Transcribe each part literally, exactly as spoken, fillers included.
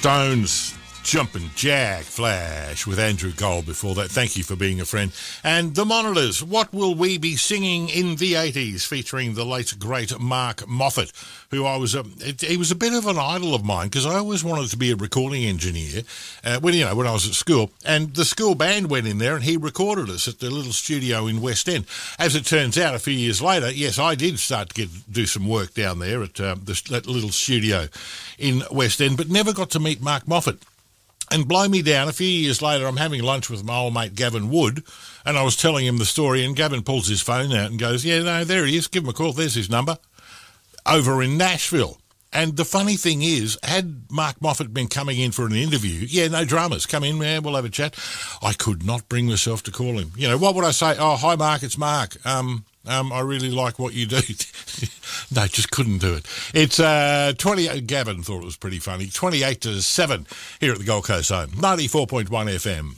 Stones, Jumpin' Jack Flash with Andrew Gold before that. Thank you for being a friend. And The Monitors, What Will We Be Singing in the eighties, featuring the late, great Mark Moffat, who I was a, he was a bit of an idol of mine because I always wanted to be a recording engineer uh, when, you know, when I was at school. And the school band went in there and he recorded us at the little studio in West End. As it turns out, a few years later, yes, I did start to get do some work down there at uh, the, that little studio in West End, but never got to meet Mark Moffat. And blow me down, a few years later, I'm having lunch with my old mate Gavin Wood, and I was telling him the story, and Gavin pulls his phone out and goes, yeah, no, there he is, give him a call, there's his number, over in Nashville. And the funny thing is, had Mark Moffat been coming in for an interview, yeah, no dramas, come in, man, we'll have a chat, I could not bring myself to call him. You know, what would I say? Oh, hi, Mark, it's Mark. Um... Um, I really like what you do. No, just couldn't do it. It's uh, twenty. Gavin thought it was pretty funny. twenty-eight to seven here at the Gold Coast Home. ninety-four point one F M.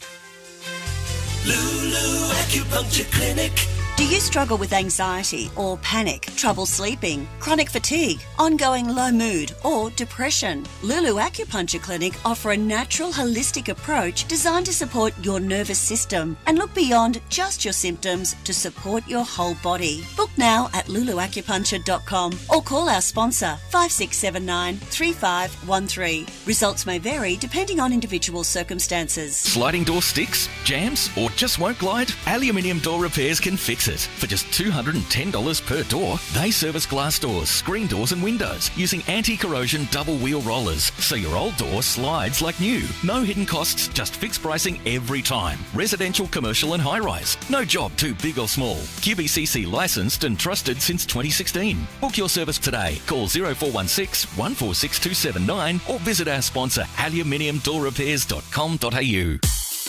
Lulu Acupuncture Clinic. Do you struggle with anxiety or panic, trouble sleeping, chronic fatigue, ongoing low mood or depression? Lulu Acupuncture Clinic offer a natural holistic approach designed to support your nervous system and look beyond just your symptoms to support your whole body. Book now at lulu acupuncture dot com or call our sponsor five six seven nine, three five one three. Results may vary depending on individual circumstances. Sliding door sticks, jams or just won't glide? Aluminium Door Repairs can fix it. For just two hundred ten dollars per door, they service glass doors, screen doors and windows using anti-corrosion double wheel rollers, so your old door slides like new. No hidden costs, just fixed pricing every time. Residential, commercial and high-rise. No job too big or small. Q B C C licensed and trusted since twenty sixteen. Book your service today. Call zero four one six, one four six two seven nine or visit our sponsor aluminium door repairs dot com dot a u.